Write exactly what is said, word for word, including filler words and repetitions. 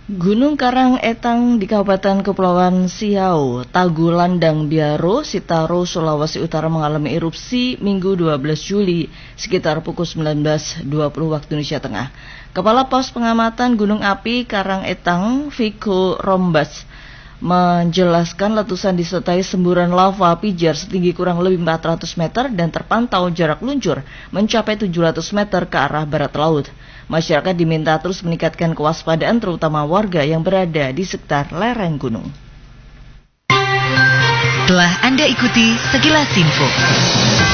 Gunung Karang Etang di Kabupaten Kepulauan Siau, Tagulandang Biaro, Sitaro, Sulawesi Utara mengalami erupsi Minggu dua belas Juli sekitar pukul sembilan belas dua puluh waktu Indonesia Tengah. Kepala Pos Pengamatan Gunung Api Karang Etang, Viko Rombas, menjelaskan letusan disertai semburan lava pijar setinggi kurang lebih empat ratus meter dan terpantau jarak luncur mencapai tujuh ratus meter ke arah barat laut. Masyarakat diminta terus meningkatkan kewaspadaan terutama warga yang berada di sekitar lereng gunung. Telah Anda ikuti sekilas info.